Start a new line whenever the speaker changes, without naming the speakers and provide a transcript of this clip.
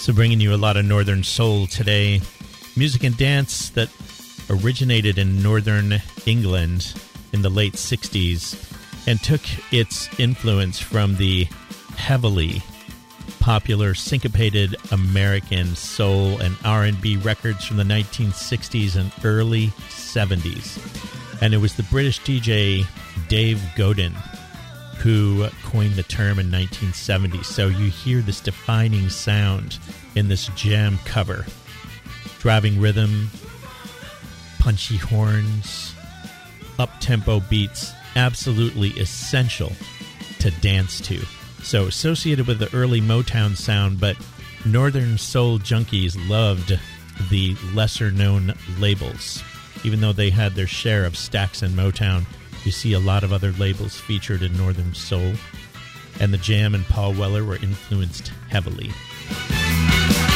So bringing you a lot of Northern Soul today. Music and dance that originated in Northern England in the late 60s and took its influence from the heavily popular syncopated American soul and R&B records from the 1960s and early 70s. And it was the British DJ Dave Godin who coined the term in 1970. So you hear this defining sound in this jam cover. Driving rhythm, punchy horns, up-tempo beats, absolutely essential to dance to. So associated with the early Motown sound, but Northern Soul junkies loved the lesser-known labels. Even though they had their share of Stax and Motown, you see a lot of other labels featured in Northern Soul, and the Jam and Paul Weller were influenced heavily.